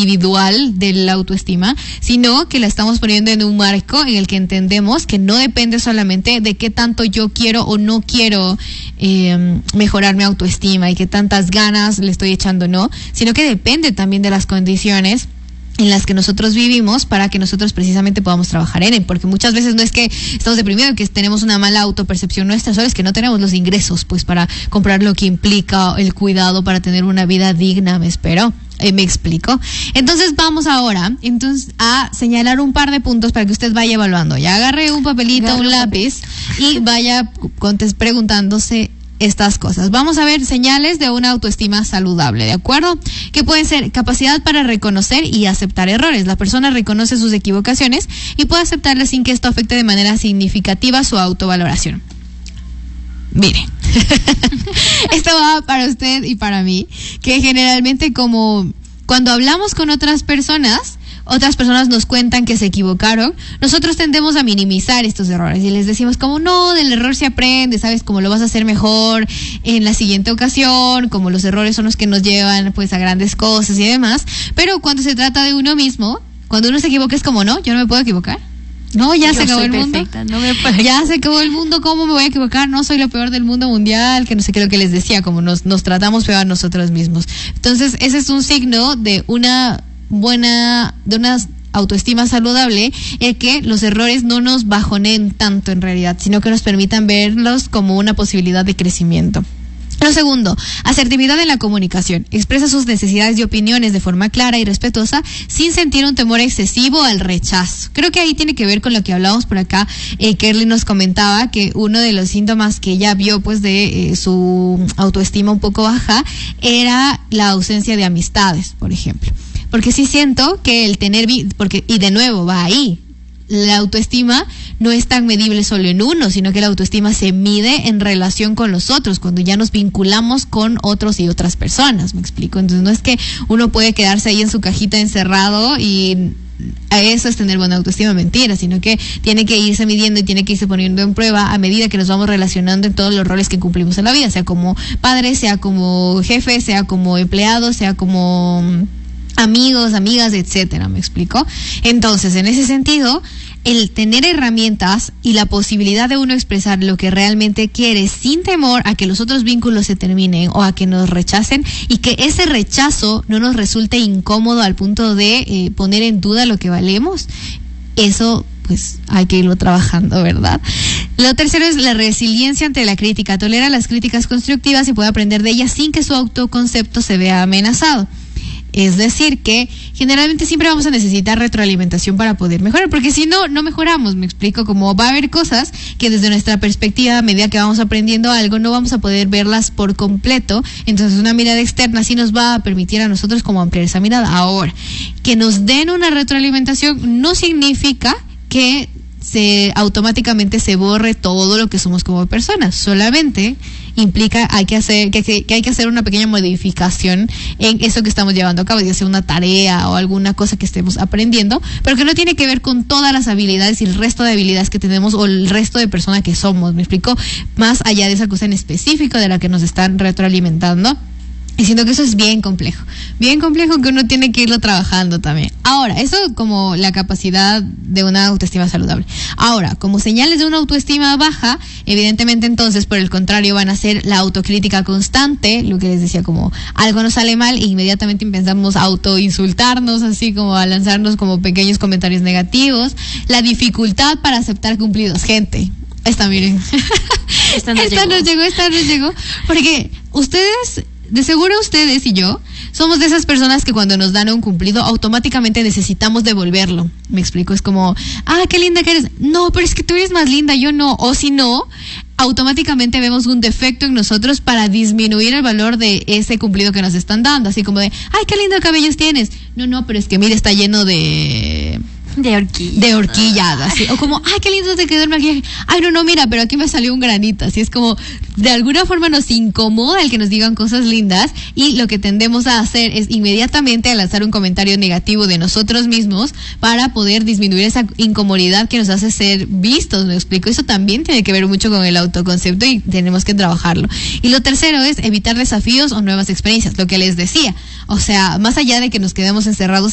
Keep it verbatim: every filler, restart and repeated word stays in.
individual de la autoestima, sino que la estamos poniendo en un marco en el que entendemos que no depende solamente de qué tanto yo quiero o no quiero eh, mejorar mi autoestima y qué tantas ganas le estoy echando, no, sino que depende también de las condiciones en las que nosotros vivimos para que nosotros precisamente podamos trabajar en él, porque muchas veces no es que estamos deprimidos, que tenemos una mala autopercepción nuestra, solo es que no tenemos los ingresos pues para comprar lo que implica el cuidado para tener una vida digna, me espero. Eh, me explico. Entonces vamos ahora entonces a señalar un par de puntos para que usted vaya evaluando. Ya agarre un papelito, agarre un lápiz y vaya contes preguntándose estas cosas. Vamos a ver señales de una autoestima saludable, ¿de acuerdo? Que pueden ser capacidad para reconocer y aceptar errores. La persona reconoce sus equivocaciones y puede aceptarlas sin que esto afecte de manera significativa su autovaloración. Mire, esto va para usted y para mí, que generalmente como cuando hablamos con otras personas, otras personas nos cuentan que se equivocaron, nosotros tendemos a minimizar estos errores y les decimos como no, del error se aprende, sabes cómo lo vas a hacer mejor en la siguiente ocasión, como los errores son los que nos llevan pues a grandes cosas y demás, pero cuando se trata de uno mismo, cuando uno se equivoca es como no, yo no me puedo equivocar. No, ya Yo se acabó el mundo. No me ya se acabó el mundo, ¿cómo me voy a equivocar? No soy lo peor del mundo mundial, que no sé qué, lo que les decía, como nos, nos tratamos peor a nosotros mismos. Entonces, ese es un signo de una buena, de una autoestima saludable, el que los errores no nos bajoneen tanto en realidad, sino que nos permitan verlos como una posibilidad de crecimiento. Lo segundo, asertividad en la comunicación. Expresa sus necesidades y opiniones de forma clara y respetuosa sin sentir un temor excesivo al rechazo. Creo que ahí tiene que ver con lo que hablábamos por acá. Eh, Kerly nos comentaba que uno de los síntomas que ella vio pues de eh, su autoestima un poco baja era la ausencia de amistades, por ejemplo. Porque sí siento que el tener, vi- porque y de nuevo va ahí. La autoestima no es tan medible solo en uno, sino que la autoestima se mide en relación con los otros, cuando ya nos vinculamos con otros y otras personas, ¿me explico? Entonces no es que uno puede quedarse ahí en su cajita encerrado y a eso es tener buena autoestima, mentira, sino que tiene que irse midiendo y tiene que irse poniendo en prueba a medida que nos vamos relacionando en todos los roles que cumplimos en la vida, sea como padre, sea como jefe, sea como empleado, sea como amigos, amigas, etcétera, ¿me explico? Entonces, en ese sentido, el tener herramientas y la posibilidad de uno expresar lo que realmente quiere sin temor a que los otros vínculos se terminen o a que nos rechacen y que ese rechazo no nos resulte incómodo al punto de eh, poner en duda lo que valemos, eso pues hay que irlo trabajando, ¿verdad? Lo tercero es la resiliencia ante la crítica. Tolera las críticas constructivas y puede aprender de ellas sin que su autoconcepto se vea amenazado. Es decir, que generalmente siempre vamos a necesitar retroalimentación para poder mejorar, porque si no, no mejoramos, me explico, como va a haber cosas que desde nuestra perspectiva, a medida que vamos aprendiendo algo, no vamos a poder verlas por completo, entonces una mirada externa sí nos va a permitir a nosotros como ampliar esa mirada. Ahora, que nos den una retroalimentación no significa que se automáticamente se borre todo lo que somos como personas, solamente implica hay que hacer que, que, que hay que hacer una pequeña modificación en eso que estamos llevando a cabo, ya sea una tarea o alguna cosa que estemos aprendiendo, pero que no tiene que ver con todas las habilidades y el resto de habilidades que tenemos o el resto de persona que somos, ¿me explico? Más allá de esa cosa en específico de la que nos están retroalimentando. Y siento que eso es bien complejo, bien complejo que uno tiene que irlo trabajando también. Ahora, eso como la capacidad de una autoestima saludable. Ahora, como señales de una autoestima baja, evidentemente entonces, por el contrario, van a ser la autocrítica constante, lo que les decía, como algo nos sale mal e inmediatamente empezamos a autoinsultarnos, así como a lanzarnos como pequeños comentarios negativos. La dificultad para aceptar cumplidos. Gente, esta miren, esta nos esta llegó. nos llegó, esta nos llegó, porque ustedes... De seguro ustedes y yo somos de esas personas que cuando nos dan un cumplido automáticamente necesitamos devolverlo. Me explico, es como, ah, qué linda que eres. No, pero es que tú eres más linda, yo no. O si no, automáticamente vemos un defecto en nosotros para disminuir el valor de ese cumplido que nos están dando. Así como de, ay, qué lindo cabellos tienes. No, no, pero es que mira, está lleno de... De horquillas. De horquillas, así. O como, ay, qué lindo te quedó el maquillaje. Ay, no, no, mira, pero aquí me salió un granito. Así es como, de alguna forma nos incomoda el que nos digan cosas lindas y lo que tendemos a hacer es inmediatamente a lanzar un comentario negativo de nosotros mismos para poder disminuir esa incomodidad que nos hace ser vistos, ¿me explico? Eso también tiene que ver mucho con el autoconcepto y tenemos que trabajarlo. Y lo tercero es evitar desafíos o nuevas experiencias, lo que les decía. O sea, más allá de que nos quedemos encerrados